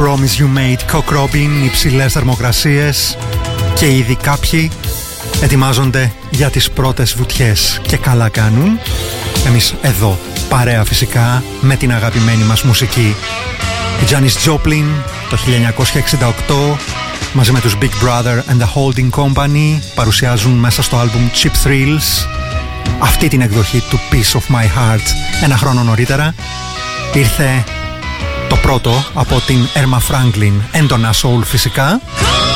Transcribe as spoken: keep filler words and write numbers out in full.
Promise You Made, Cock Robin, υψηλές θερμοκρασίες και ήδη κάποιοι ετοιμάζονται για τις πρώτες βουτιές και καλά κάνουν. Εμείς εδώ, παρέα φυσικά, με την αγαπημένη μας μουσική. Η Janis Joplin το χίλια εννιακόσια εξήντα οκτώ μαζί με τους Big Brother and the Holding Company παρουσιάζουν μέσα στο άλμπουμ Cheap Thrills αυτή την εκδοχή του Piece of My Heart. Ένα χρόνο νωρίτερα ήρθε το πρώτο από την Erma Franklin, έντονα soul φυσικά.